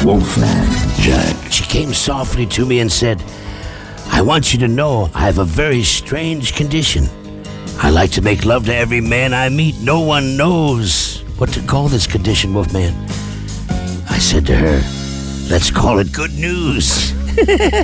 Wolfman Jack. She came softly to me and said, I want you to know I have a very strange condition. I like to make love to every man I meet. No one knows what to call this condition, Wolfman. I said to her, let's call it good news.